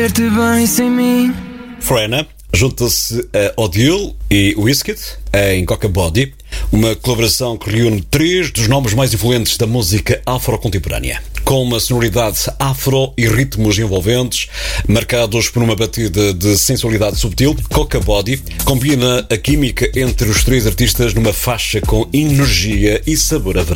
Ter-te bem sem mim. Frena junta-se a Odile e Wizkid em Coca Body, uma colaboração que reúne três dos nomes mais influentes da música afro-contemporânea, com uma sonoridade afro e ritmos envolventes, marcados por uma batida de sensualidade subtil. Coca Body combina a química entre os três artistas numa faixa com energia e sabor a verão.